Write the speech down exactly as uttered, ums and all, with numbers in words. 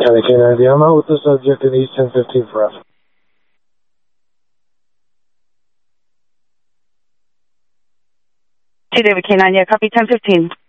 County K nine, I'm out with the subject in East ten fifteen for us. Hey, David K nine, yeah, copy ten fifteen.